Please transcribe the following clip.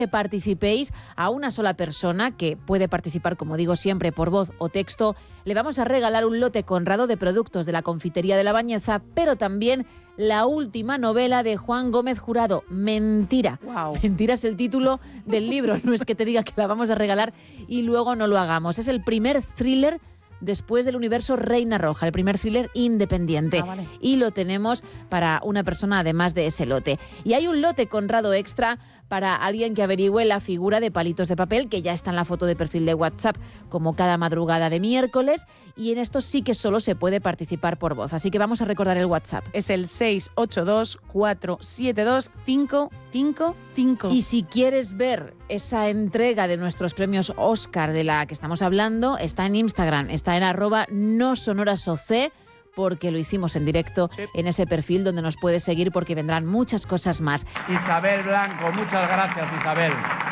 que participéis a una sola persona, que puede participar, como digo siempre, por voz o texto. Le vamos a regalar un lote Conrado de productos de la Confitería de la Bañeza, pero también la última novela de Juan Gómez Jurado, Mentira. Wow. Mentira es el título del libro, no es que te diga que la vamos a regalar y luego no lo hagamos. Es el primer thriller después del universo Reina Roja, el primer thriller independiente. Vale. Y lo tenemos para una persona además de ese lote. Y hay un lote Conrado extra para alguien que averigüe la figura de Palitos de Papel, que ya está en la foto de perfil de WhatsApp, como cada madrugada de miércoles, y en esto sí que solo se puede participar por voz. Así que vamos a recordar el WhatsApp. Es el 682-472-555. Y si quieres ver esa entrega de nuestros premios Oscar de la que estamos hablando, está en Instagram, está en @nosonorasoc, porque lo hicimos en directo en ese perfil donde nos puedes seguir, porque vendrán muchas cosas más. Isabel Blanco, muchas gracias, Isabel.